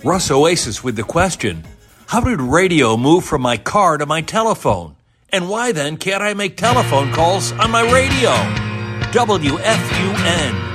Russ Oasis with the question, how did radio move from my car to my telephone? And why then can't I make telephone calls on my radio? WFUN.